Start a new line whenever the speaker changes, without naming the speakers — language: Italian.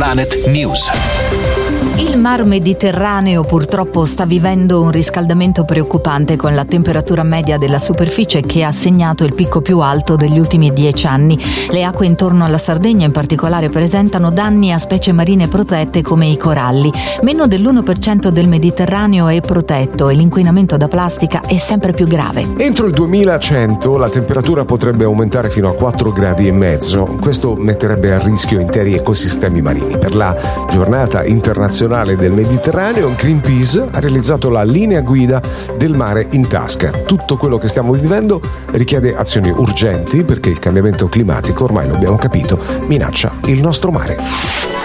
Planet News.
Il Mar Mediterraneo purtroppo sta vivendo un riscaldamento preoccupante, con la temperatura media della superficie che ha segnato il picco più alto degli ultimi 10 anni. Le acque intorno alla Sardegna in particolare presentano danni a specie marine protette come i coralli. Meno dell'1% del Mediterraneo è protetto e l'inquinamento da plastica è sempre più grave.
Entro il 2100 la temperatura potrebbe aumentare fino a 4,5 gradi. Questo metterebbe a rischio interi ecosistemi marini. Per la giornata internazionale del Mediterraneo, Greenpeace ha realizzato la linea guida del mare in tasca. Tutto quello che stiamo vivendo richiede azioni urgenti, perché il cambiamento climatico, ormai lo abbiamo capito, minaccia il nostro mare.